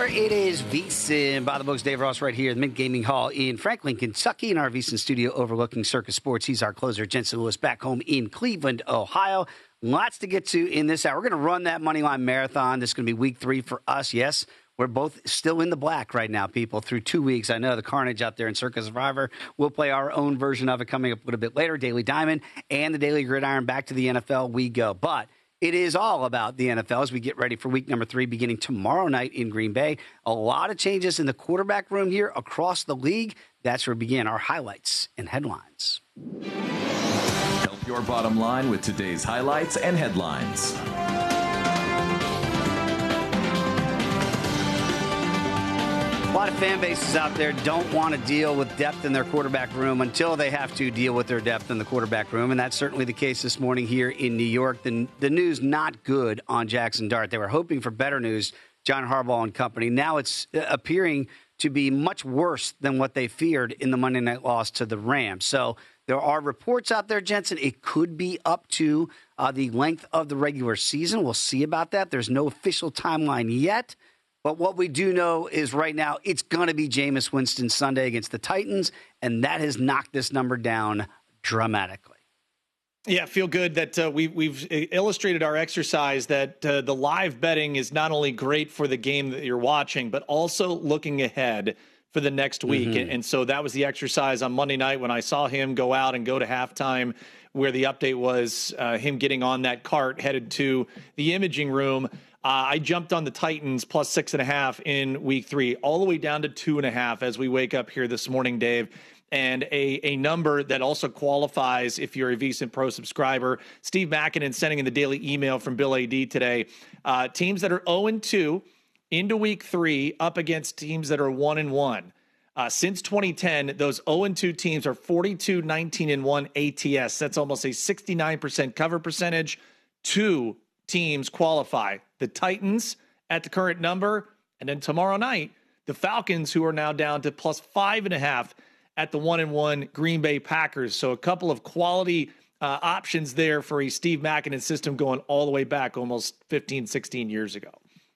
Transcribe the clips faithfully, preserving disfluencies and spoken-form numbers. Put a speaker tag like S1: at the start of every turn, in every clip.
S1: It is VSiN by the books. Dave Ross right here at the Mint Gaming Hall in Franklin, Kentucky, in our VSiN studio overlooking Circus Sports. He's our closer, Jensen Lewis, back home in Cleveland, Ohio. Lots to get to in this hour. We're going to run that Moneyline Marathon. This is going to be week three for us. Yes, we're both still in the black right now, people, through two weeks. I know the carnage out there in Circus Survivor. We'll play our own version of it coming up a little bit later. Daily Diamond and the Daily Gridiron. Back to the N F L we go. But it is all about the N F L as we get ready for week number three beginning tomorrow night in Green Bay. A lot of changes in the quarterback room here across the league. That's where we begin our highlights and headlines.
S2: Help your bottom line with today's highlights and headlines.
S1: A lot of fan bases out there don't want to deal with depth in their quarterback room until they have to deal with their depth in the quarterback room, and that's certainly the case this morning here in New York. The, the news not good on Jackson Dart. They were hoping for better news, John Harbaugh and company. Now it's appearing to be much worse than what they feared in the Monday night loss to the Rams. So there are reports out there, Jensen. It could be up to uh, the length of the regular season. We'll see about that. There's no official timeline yet. But what we do know is right now it's going to be Jameis Winston Sunday against the Titans, and that has knocked this number down dramatically.
S3: Yeah, feel good that uh, we, we've illustrated our exercise that uh, the live betting is not only great for the game that you're watching, but also looking ahead for the next week. Mm-hmm. And so that was the exercise on Monday night when I saw him go out and go to halftime, where the update was uh, him getting on that cart headed to the imaging room. Uh, I jumped on the Titans plus six and a half in week three, all the way down to two and a half as we wake up here this morning, Dave. And a, a number that also qualifies if you're a VSiN Pro subscriber. Steve Makinen sending in the daily email from Bill A D today. Uh, teams that are oh and two into week three up against teams that are one and one. Uh, since twenty ten, those oh and two teams are forty-two, nineteen, and one A T S. That's almost a sixty-nine percent cover percentage. Two teams qualify. The Titans at the current number, and then tomorrow night, the Falcons, who are now down to plus five and a half at the one and one Green Bay Packers. So a couple of quality uh, options there for a Steve Makinen system going all the way back almost fifteen, sixteen years ago.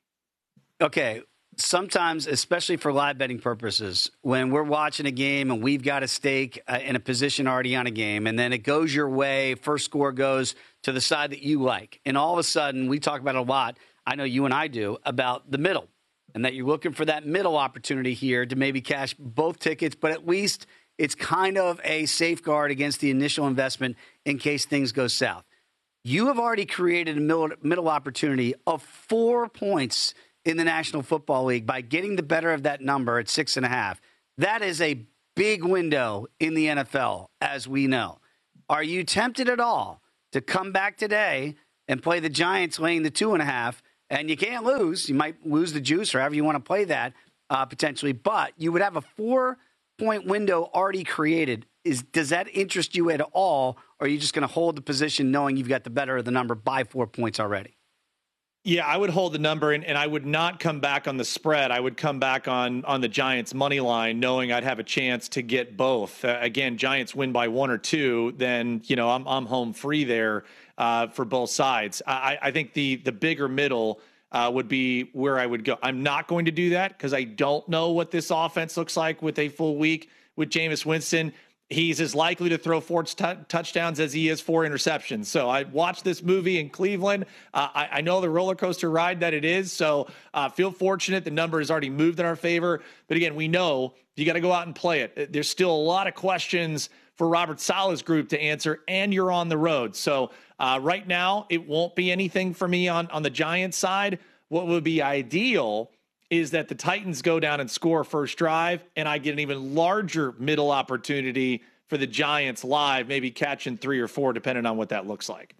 S1: Okay. Sometimes, especially for live betting purposes, when we're watching a game and we've got a stake uh, in a position already on a game, and then it goes your way, first score goes to the side that you like, and all of a sudden, we talk about it a lot, I know you and I do, about the middle, and that you're looking for that middle opportunity here to maybe cash both tickets, but at least it's kind of a safeguard against the initial investment in case things go south. You have already created a middle, middle opportunity of four points in the National Football League by getting the better of that number at six and a half. That is a big window in the N F L, as we know. Are you tempted at all to come back today and play the Giants laying the two and a half? And you can't lose. You might lose the juice or however you want to play that uh, potentially. But you would have a four-point window already created. Is Does that interest you at all? Or are you just going to hold the position knowing you've got the better of the number by four points already?
S3: Yeah, I would hold the number, and, and I would not come back on the spread. I would come back on on the Giants' money line, knowing I'd have a chance to get both. Uh, again, Giants win by one or two, then you know I'm I'm home free there uh, for both sides. I, I think the the bigger middle uh, would be where I would go. I'm not going to do that because I don't know what this offense looks like with a full week with Jameis Winston. He's as likely to throw four t- touchdowns as he is four interceptions. So I watched this movie in Cleveland. Uh, I, I know the roller coaster ride that it is. So uh, feel fortunate. The number has already moved in our favor. But again, we know you got to go out and play it. There's still a lot of questions for Robert Saleh's group to answer, and you're on the road. So uh, right now, it won't be anything for me on, on the Giants side. What would be ideal is that the Titans go down and score first drive, and I get an even larger middle opportunity for the Giants live, maybe catching three or four, depending on what that looks like.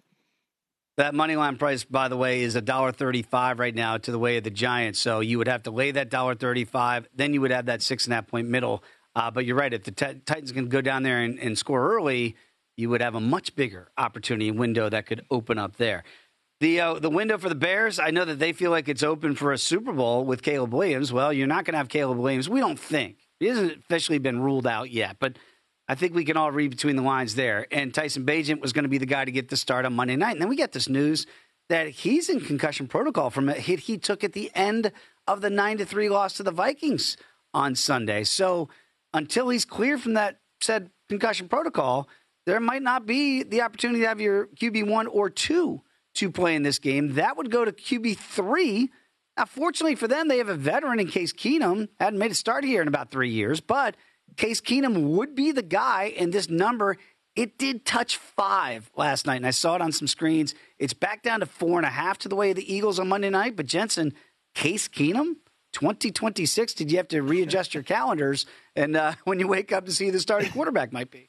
S1: That money line price, by the way, is one dollar thirty-five right now to the way of the Giants. So you would have to lay that one dollar thirty-five. Then you would have that six and a half point middle. Uh, but you're right. If the t- Titans can go down there and, and score early, you would have a much bigger opportunity window that could open up there. The uh, the window for the Bears, I know that they feel like it's open for a Super Bowl with Caleb Williams. Well, you're not going to have Caleb Williams. We don't think. He hasn't officially been ruled out yet, but I think we can all read between the lines there. And Tyson Bagent was going to be the guy to get the start on Monday night. And then we get this news that he's in concussion protocol from a hit he took at the end of the nine to three loss to the Vikings on Sunday. So until he's clear from that said concussion protocol, there might not be the opportunity to have your Q B one or two to play in this game. That would go to Q B three. Now, fortunately for them, they have a veteran in Case Keenum. Hadn't made a start here in about three years, but Case Keenum would be the guy, and this number, it did touch five last night, and I saw it on some screens. It's back down to four and a half to the way of the Eagles on Monday night, but Jensen, Case Keenum, twenty twenty-six, did you have to readjust your calendars and uh, when you wake up to see who the starting quarterback might be?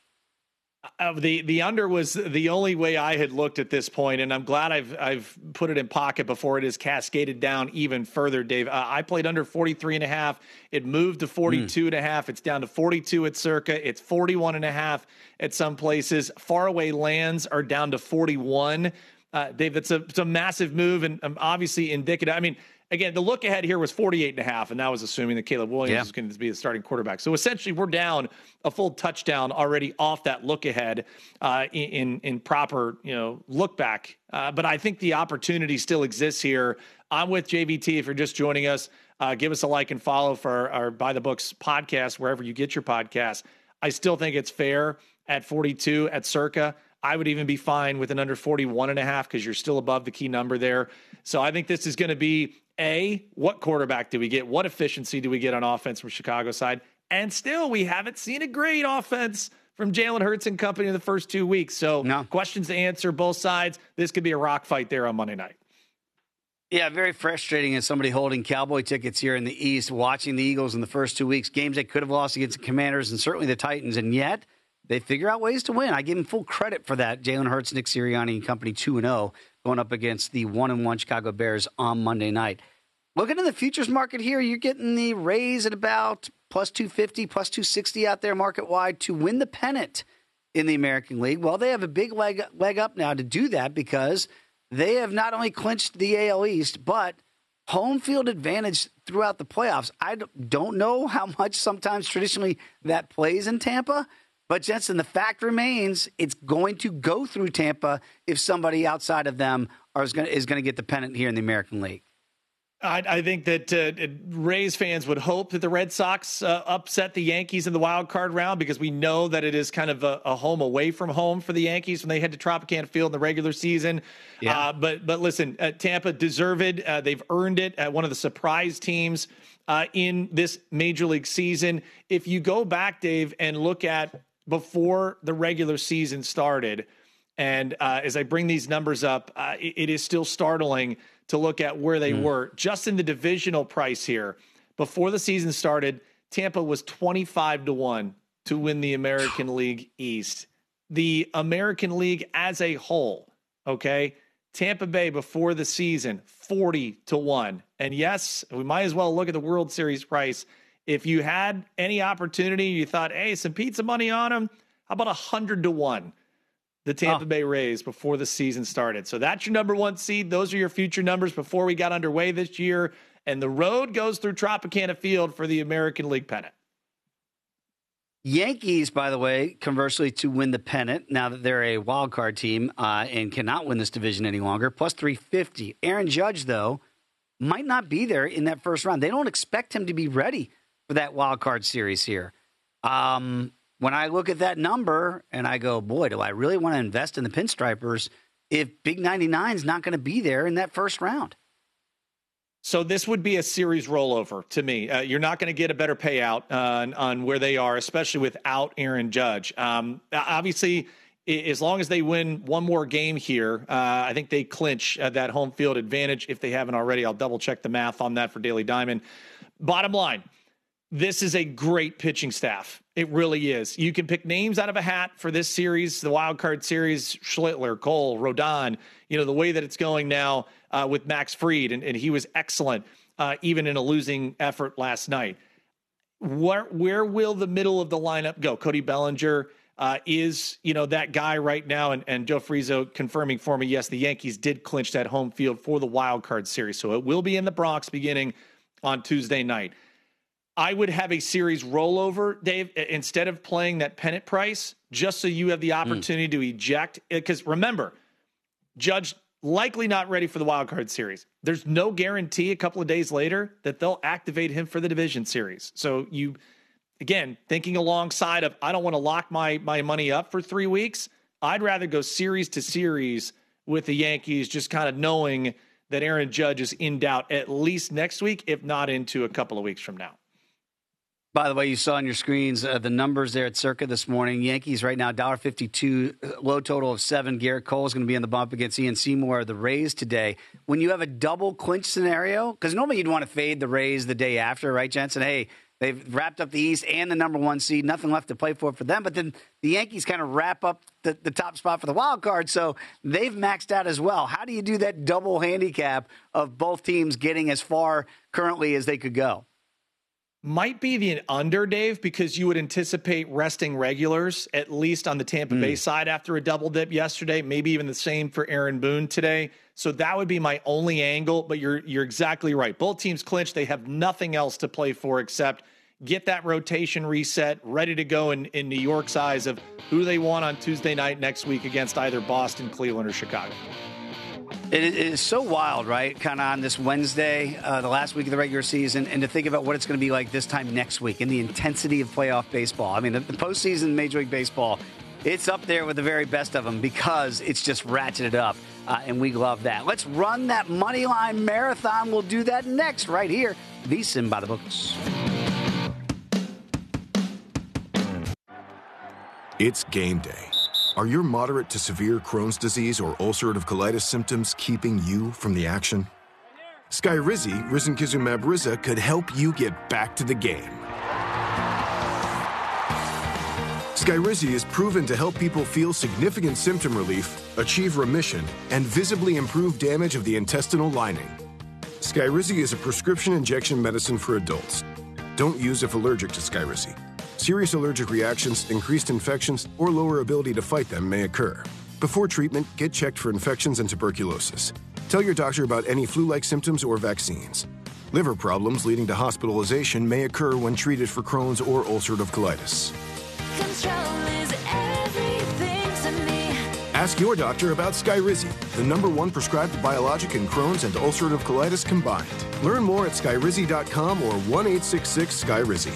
S3: Uh, the the under was the only way I had looked at this point, and I'm glad I've I've put it in pocket before it is cascaded down even further, Dave. Uh, I played under forty-three and a half. It moved to forty-two mm. and a half. It's down to forty-two at Circa. It's forty-one and a half at some places. Faraway lands are down to forty-one. Uh, Dave, that's a, it's a massive move, and um, obviously indicative. I mean, again, the look ahead here was forty-eight and a half, and that was assuming that Caleb Williams yeah. was going to be the starting quarterback. So essentially, we're down a full touchdown already off that look ahead uh, in in proper you know look back. Uh, but I think the opportunity still exists here. I'm with J V T. If you're just joining us, uh, give us a like and follow for our, our By the Books podcast wherever you get your podcasts. I still think it's fair at forty-two at Circa. I would even be fine with an under forty-one and a half because you're still above the key number there. So I think this is going to be A, what quarterback do we get? What efficiency do we get on offense from Chicago side? And still, we haven't seen a great offense from Jalen Hurts and company in the first two weeks. So no. questions to answer, both sides. This could be a rock fight there on Monday night.
S1: Yeah, very frustrating as somebody holding Cowboy tickets here in the East, watching the Eagles in the first two weeks, games they could have lost against the Commanders and certainly the Titans, and yet they figure out ways to win. I give them full credit for that. Jalen Hurts, Nick Sirianni and company two and oh going up against the one and one Chicago Bears on Monday night. Looking at the futures market here, you're getting the Rays at about plus two fifty, plus two sixty out there market-wide to win the pennant in the American League. Well, they have a big leg, leg up now to do that because they have not only clinched the A L East, but home field advantage throughout the playoffs. I don't know how much sometimes traditionally that plays in Tampa, but Jensen, the fact remains it's going to go through Tampa if somebody outside of them is going to, is going to get the pennant here in the American League.
S3: I, I think that uh, Rays fans would hope that the Red Sox uh, upset the Yankees in the wild card round because we know that it is kind of a, a home away from home for the Yankees when they head to Tropicana Field in the regular season. Yeah. Uh, but but listen, uh, Tampa deserved. Uh, they've earned it. Uh, one of the surprise teams uh, in this Major League season. If you go back, Dave, and look at before the regular season started, and uh, as I bring these numbers up, uh, it, it is still startling to look at where they mm. were. Just in the divisional price here, before the season started, Tampa was twenty-five to one to win the American League East. The American League as a whole, okay? Tampa Bay before the season, forty to one. And yes, we might as well look at the World Series price. If you had any opportunity, you thought, hey, some pizza money on them, how about one hundred to one? The Tampa oh. Bay Rays before the season started. So that's your number one seed. Those are your future numbers before we got underway this year. And the road goes through Tropicana Field for the American League pennant.
S1: Yankees, by the way, conversely, to win the pennant now that they're a wild card team uh, and cannot win this division any longer, plus three fifty. Aaron Judge, though, might not be there in that first round. They don't expect him to be ready for that wild card series here. Um... When I look at that number and I go, boy, do I really want to invest in the Pinstripers if Big ninety-nine is not going to be there in that first round?
S3: So this would be a series rollover to me. Uh, you're not going to get a better payout uh, on, on where they are, especially without Aaron Judge. Um, obviously, as long as they win one more game here, uh, I think they clinch uh, that home field advantage. If they haven't already, I'll double check the math on that for Daily Diamond. Bottom line, this is a great pitching staff. It really is. You can pick names out of a hat for this series, the wild card series, Schlittler, Cole, Rodon, you know, the way that it's going now uh, with Max Fried, and, and he was excellent, uh, even in a losing effort last night. Where, where will the middle of the lineup go? Cody Bellinger uh, is, you know, that guy right now, and, and Joe Frizo confirming for me, yes, the Yankees did clinch that home field for the wild card series, so it will be in the Bronx beginning on Tuesday night. I would have a series rollover, Dave, instead of playing that pennant price, just so you have the opportunity mm. to eject. Because remember, Judge likely not ready for the wild card series. There's no guarantee a couple of days later that they'll activate him for the division series. So you, again, thinking alongside of, I don't want to lock my, my money up for three weeks. I'd rather go series to series with the Yankees, just kind of knowing that Aaron Judge is in doubt at least next week, if not into a couple of weeks from now.
S1: By the way, you saw on your screens uh, the numbers there at Circa this morning. Yankees right now, one dollar fifty-two, low total of seven. Garrett Cole is going to be in the bump against Ian Seymour, the Rays today. When you have a double clinch scenario, because normally you'd want to fade the Rays the day after, right, Jensen? Hey, they've wrapped up the East and the number one seed, nothing left to play for for them. But then the Yankees kind of wrap up the, the top spot for the wild card, so they've maxed out as well. How do you do that double handicap of both teams getting as far currently as they could go?
S3: Might be the under, Dave, because you would anticipate resting regulars, at least on the Tampa mm. Bay side after a double dip yesterday, maybe even the same for Aaron Boone today. So that would be my only angle, but you're you're exactly right. Both teams clinched. They have nothing else to play for except get that rotation reset, ready to go in, in New York's eyes of who they want on Tuesday night next week against either Boston, Cleveland, or Chicago.
S1: It is so wild, right? Kind of on this Wednesday, uh, the last week of the regular season, and to think about what it's going to be like this time next week and the intensity of playoff baseball. I mean, the, the postseason in Major League Baseball, it's up there with the very best of them because it's just ratcheted up, uh, and we love that. Let's run that Moneyline Marathon. We'll do that next right here. VSiN by the books.
S4: It's game day. Are your moderate to severe Crohn's disease or ulcerative colitis symptoms keeping you from the action? Skyrizi, risankizumab Riza, could help you get back to the game. Skyrizi is proven to help people feel significant symptom relief, achieve remission, and visibly improve damage of the intestinal lining. Skyrizi is a prescription injection medicine for adults. Don't use if allergic to Skyrizi. Serious allergic reactions, increased infections, or lower ability to fight them may occur. Before treatment, get checked for infections and tuberculosis. Tell your doctor about any flu-like symptoms or vaccines. Liver problems leading to hospitalization may occur when treated for Crohn's or ulcerative colitis.
S5: Control is everything to me.
S4: Ask your doctor about Skyrizi, the number one prescribed biologic in Crohn's and ulcerative colitis combined. Learn more at skyrizi dot com or one eight six six Skyrizi.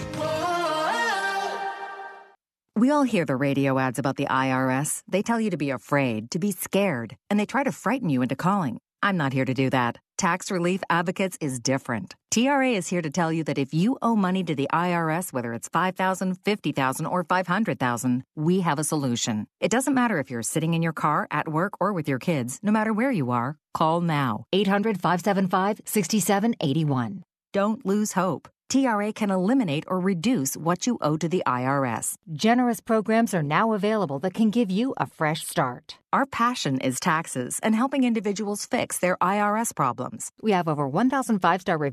S6: We all hear the radio ads about the I R S. They tell you to be afraid, to be scared, and they try to frighten you into calling. I'm not here to do that. Tax Relief Advocates is different. T R A is here to tell you that if you owe money to the I R S, whether it's five thousand dollars, fifty thousand dollars, or five hundred thousand dollars, we have a solution. It doesn't matter if you're sitting in your car, at work, or with your kids. No matter where you are, call now. eight hundred, five seven five, six seven eight one. Don't lose hope. T R A can eliminate or reduce what you owe to the I R S.
S7: Generous programs are now available that can give you a fresh start.
S6: Our passion is taxes and helping individuals fix their I R S problems.
S7: We have over one thousand five-star reviews